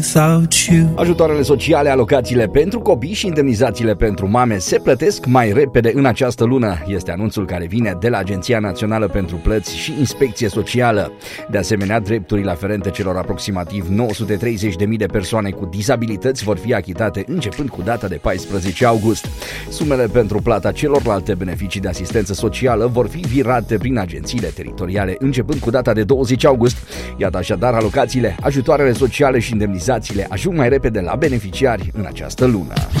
Ajutoarele sociale, alocațiile pentru copii și indemnizațiile pentru mame se plătesc mai repede în această lună. Este anunțul care vine de la Agenția Națională pentru Plăți și Inspecție Socială. De asemenea, drepturile aferente celor aproximativ 930.000 de persoane cu dizabilități vor fi achitate începând cu data de 14 august. Sumele pentru plata celorlalte beneficii de asistență socială vor fi virate prin agențiile teritoriale începând cu data de 20 august. Iată așadar, alocațiile, ajutoarele sociale și indemnizațiile ajung mai repede la beneficiari în această lună.